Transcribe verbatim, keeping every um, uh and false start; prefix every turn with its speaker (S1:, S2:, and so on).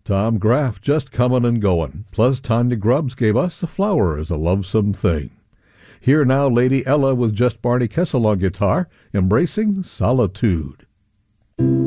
S1: Tom Graff just comin' and goin', plus Tanya Grubbs gave us A Flower is a Lovesome Thing. Here now Lady Ella with just Barney Kessel on guitar, embracing Solitude.